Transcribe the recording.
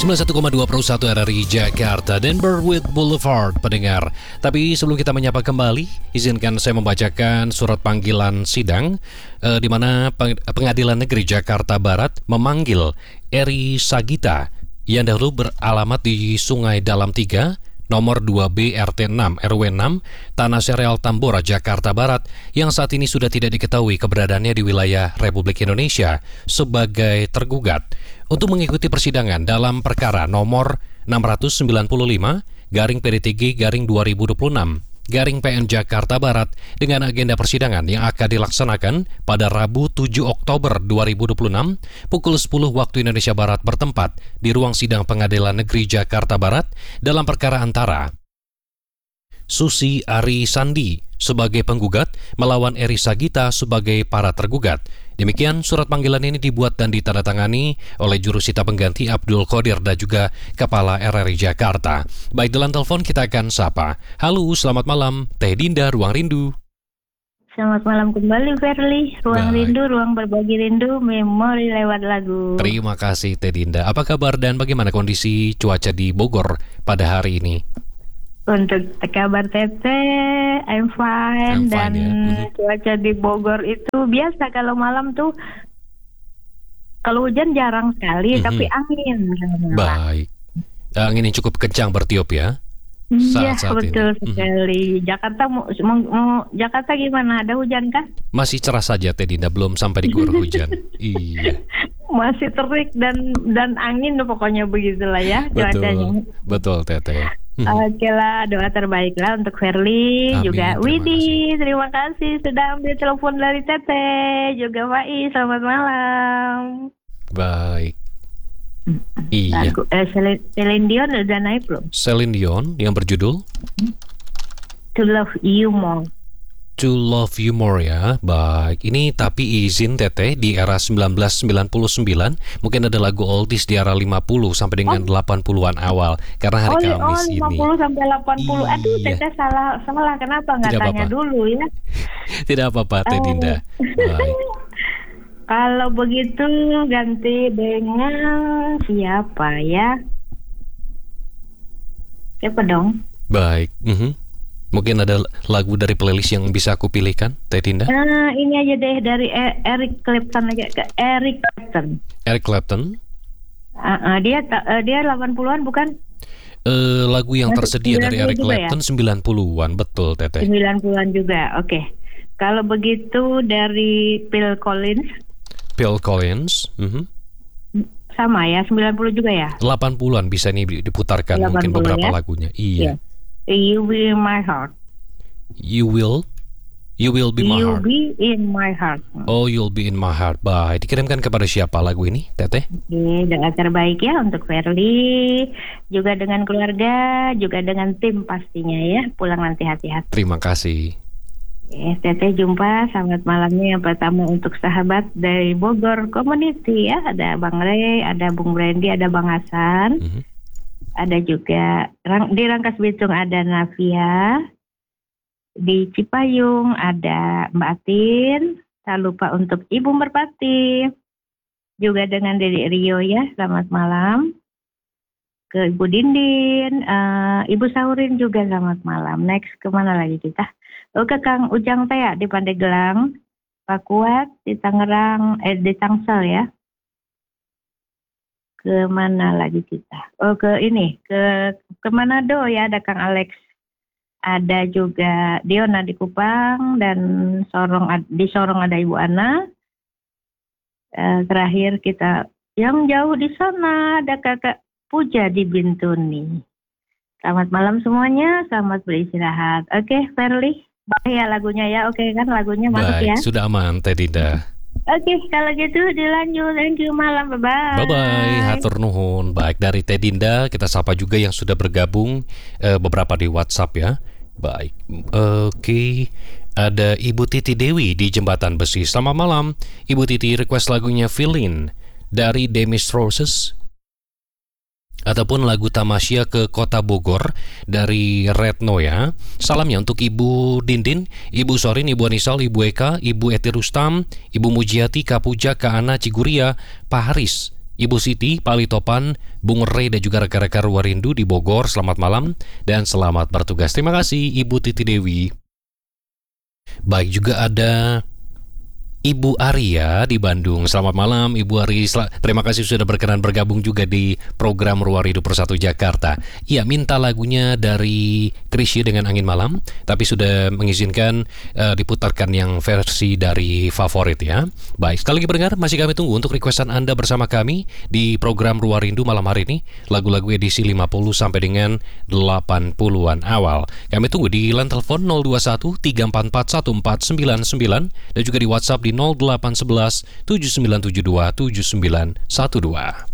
91,2 Pro 1 RRI Jakarta dan Berwick Boulevard pendengar. Tapi sebelum kita menyapa kembali, izinkan saya membacakan surat panggilan sidang di mana Pengadilan Negeri Jakarta Barat memanggil Eri Sagita yang dahulu beralamat di Sungai Dalam 3, nomor 2B RT 6 RW 6 Tanah Sereal Tambora, Jakarta Barat, yang saat ini sudah tidak diketahui keberadaannya di wilayah Republik Indonesia sebagai tergugat, untuk mengikuti persidangan dalam perkara nomor 609/PD3/2026/PN Jakarta Barat dengan agenda persidangan yang akan dilaksanakan pada Rabu 7 Oktober 2026 pukul 10 waktu Indonesia Barat bertempat di ruang sidang Pengadilan Negeri Jakarta Barat dalam perkara antara Susi Ari Sandi sebagai penggugat melawan Eri Sagita sebagai para tergugat. Demikian surat panggilan ini dibuat dan ditandatangani oleh jurusita pengganti Abdul Qadir dan juga Kepala RRI Jakarta. Baik, dalam telepon kita akan sapa. Halo, selamat malam, Teh Dinda, Ruang Rindu. Selamat malam kembali, Verly. Ruang Rindu, ruang berbagi rindu, memori lewat lagu. Terima kasih, Teh Dinda. Apa kabar dan bagaimana kondisi cuaca di Bogor pada hari ini? Untuk kabar Teteh, I'm fine dan ya. Cuaca di Bogor itu biasa kalau malam tuh, kalau hujan jarang sekali, tapi angin. Baik, angin yang cukup kencang bertiup ya? Iya, betul sekali. Jakarta gimana? Ada hujan kan? Masih cerah saja, Teh Dinda, belum sampai di gurun hujan. Iya. Masih terik dan angin, pokoknya begitulah ya cuacanya. Betul, Teteh. Oke lah, doa terbaik lah untuk Verly, juga Widi, terima kasih sudah ambil telepon dari Teteh, juga Faiz, selamat malam. Baik. Iya. Celine Dion udah naik belum? Celine Dion yang berjudul To Love You More. To Love You More ya. Baik, ini tapi izin Teteh di era 1999, mungkin ada lagu oldies di era 50 sampai dengan 80-an awal karena hari Kamis ini. 50 sampai 80. Aduh, Teteh salah. Kenapa nggak tanya dulu ya? Tidak apa-apa, Teh Dinda. Baik. Kalau begitu ganti dengan siapa ya? Siapa dong? Baik. Mungkin ada lagu dari playlist yang bisa aku pilihkan, Teh Dinda? Ini aja deh dari Eric Clapton aja. Eric Clapton. Eric Clapton? Dia 80-an bukan? Lagu yang tersedia dari Eric Clapton ya? 90-an, betul Teteh. 90-an juga, oke. Kalau begitu dari Phil Collins? Phil Collins? Sama ya, 90 juga ya? 80-an bisa nih diputarkan mungkin beberapa lagunya. Iya. You will in my heart. You will be my heart. You'll be in my heart. Oh, you'll be in my heart. Baik, dikirimkan kepada siapa lagu ini, Teteh? Oke, doa terbaik ya untuk Verly, juga dengan keluarga, juga dengan tim pastinya ya. Pulang nanti hati-hati. Terima kasih. Teteh jumpa, selamat malamnya yang pertama untuk sahabat dari Bogor Community ya. Ada Bang Rey, ada Bung Brandy, ada Bang Hasan. Ada juga di Rangkas Bitung ada Navia, di Cipayung ada Mbak Atin, tak lupa untuk Ibu Merpati, juga dengan Dedek Rio ya, selamat malam. Ke Ibu Dindin, Ibu Saurin juga selamat malam. Next kemana lagi kita? Ke Kang Ujang Tea di Pandeglang, Pak Kuat di Tangerang, di Tangsel ya. Ke mana lagi kita? Ke Manado ya, ada Kang Alex. Ada juga Diona di Kupang dan di Sorong ada Ibu Ana. Terakhir kita yang jauh di sana ada Kakak Puja di Bintuni. Selamat malam semuanya, selamat beristirahat. Oke, Verly, ya lagunya ya. Oke kan lagunya masuk ya. Baik, sudah aman Teh Dinda. Oke, kalau gitu dilanjut. Thank you, malam. Bye-bye. Bye-bye, hatur nuhun. Baik, dari Teh Dinda, kita sapa juga yang sudah bergabung beberapa di WhatsApp ya. Baik, oke. Ada Ibu Titi Dewi di Jembatan Besi. Selamat malam, Ibu Titi, request lagunya Feeling dari Demis Roses. Ataupun lagu Tamasya ke Kota Bogor dari Retno ya. Salamnya untuk Ibu Dindin, Ibu Sorin, Ibu Anisal, Ibu Eka, Ibu Eti Rustam, Ibu Mujiati, Kak Puja, Kak Ana, Ciguria, Pak Haris, Ibu Siti, Palitopan, Bung Rey dan juga rekan-rekan Ruwarindu di Bogor, selamat malam dan selamat bertugas. Terima kasih Ibu Titi Dewi. Baik, juga ada Ibu Arya di Bandung. Selamat malam Ibu Ari. Terima kasih sudah berkenan bergabung juga di program Ruwarindu Persatu Jakarta. Iya, minta lagunya dari Chrisye dengan Angin Malam, tapi sudah mengizinkan diputarkan yang versi dari favorit ya. Baik, sekali lagi pendengar, masih kami tunggu untuk requestan Anda bersama kami di program Ruwarindu malam hari ini. Lagu-lagu edisi 50 sampai dengan 80-an awal. Kami tunggu di line telepon 021 344 1499 dan juga di WhatsApp di 0811 7972 7912.